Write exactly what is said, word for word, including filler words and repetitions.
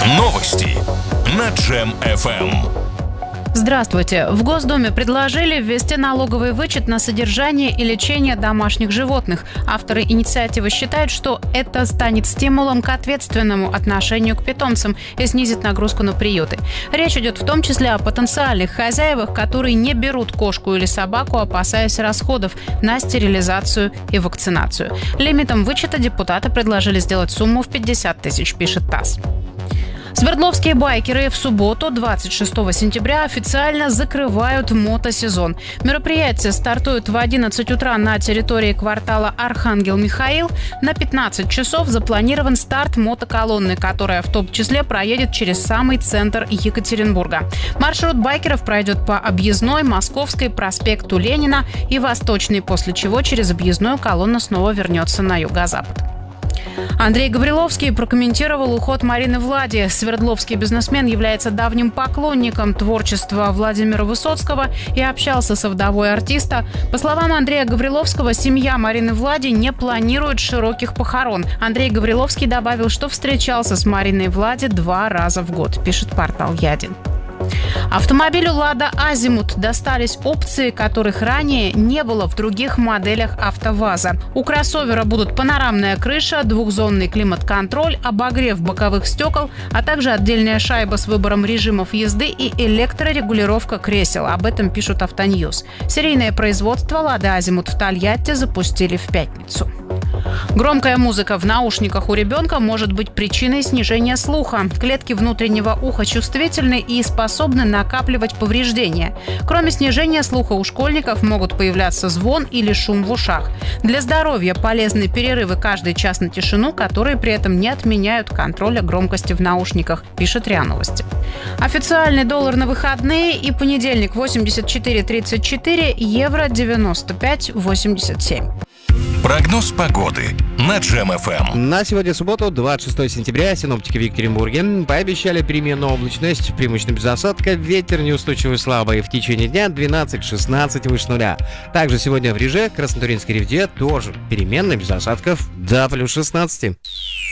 Новости на Джем эф эм. Здравствуйте. В Госдуме предложили ввести налоговый вычет на содержание и лечение домашних животных. Авторы инициативы считают, что это станет стимулом к ответственному отношению к питомцам и снизит нагрузку на приюты. Речь идет в том числе о потенциальных хозяевах, которые не берут кошку или собаку, опасаясь расходов на стерилизацию и вакцинацию. Лимитом вычета депутаты предложили сделать сумму в пятьдесят тысяч, пишет ТАСС. Свердловские байкеры в субботу, двадцать шестого сентября, официально закрывают мотосезон. Мероприятие стартует в одиннадцать утра на территории квартала Архангел Михаил. На пятнадцать часов запланирован старт мотоколонны, которая в том числе проедет через самый центр Екатеринбурга. Маршрут байкеров пройдет по Объездной, Московской, проспекту Ленина и Восточной, после чего через Объездную колонна снова вернется на юго-запад. Андрей Гавриловский прокомментировал уход Марины Влади. Свердловский бизнесмен является давним поклонником творчества Владимира Высоцкого и общался со вдовой артиста. По словам Андрея Гавриловского, семья Марины Влади не планирует широких похорон. Андрей Гавриловский добавил, что встречался с Мариной Влади два раза в год, пишет портал Ядин. Автомобилю «Лада Азимут» достались опции, которых ранее не было в других моделях АвтоВАЗа. У кроссовера будут панорамная крыша, двухзонный климат-контроль, обогрев боковых стекол, а также отдельная шайба с выбором режимов езды и электрорегулировка кресел. Об этом пишут Автоньюз. Серийное производство «Лада Азимут» в Тольятти запустили в пятницу. Громкая музыка в наушниках у ребенка может быть причиной снижения слуха. Клетки внутреннего уха чувствительны и способны накапливать повреждения. Кроме снижения слуха у школьников могут появляться звон или шум в ушах. Для здоровья полезны перерывы каждый час на тишину, которые при этом не отменяют контроля громкости в наушниках, пишет РИА Новости. Официальный доллар на выходные и понедельник восемьдесят четыре тридцать четыре, евро девяносто пять восемьдесят семь. Прогноз погоды на Джем эф эм. На сегодня субботу, двадцать шестого сентября, синоптики в Екатеринбурге пообещали переменную облачность, преимущественно без осадка, ветер неустойчивый слабый, в течение дня двенадцать-шестнадцать выше нуля. Также сегодня в Реже, Краснотуринской Ревде тоже переменная без осадков до плюс шестнадцати.